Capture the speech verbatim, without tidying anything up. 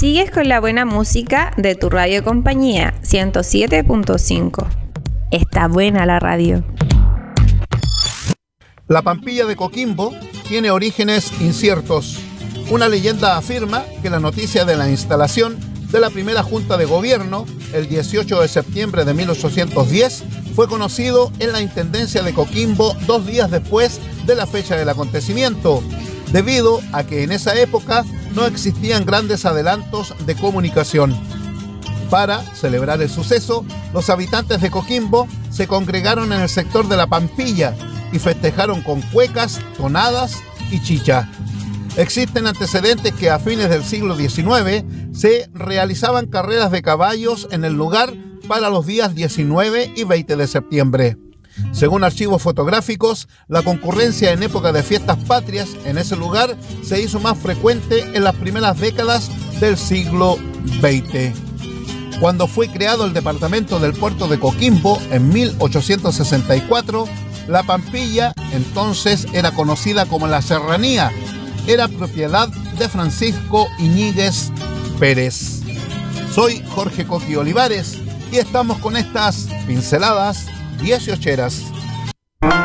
Sigues con la buena música de tu radio compañía, ciento siete punto cinco. Está buena la radio. La Pampilla de Coquimbo tiene orígenes inciertos. Una leyenda afirma que la noticia de la instalación de la primera Junta de Gobierno, el dieciocho de septiembre de mil ochocientos diez, fue conocido en la Intendencia de Coquimbo dos días después de la fecha del acontecimiento, debido a que en esa época no existían grandes adelantos de comunicación. Para celebrar el suceso, los habitantes de Coquimbo se congregaron en el sector de la Pampilla y festejaron con cuecas, tonadas y chicha. Existen antecedentes que a fines del siglo diecinueve se realizaban carreras de caballos en el lugar para los días diecinueve y veinte de septiembre. Según archivos fotográficos, la concurrencia en época de fiestas patrias en ese lugar se hizo más frecuente en las primeras décadas del siglo veinte. Cuando fue creado el departamento del puerto de Coquimbo en mil ochocientos sesenta y cuatro, la Pampilla, entonces era conocida como la Serranía, era propiedad de Francisco Iñiguez Pérez. Soy Jorge Coqui Olivares y estamos con estas pinceladas dieciocheras.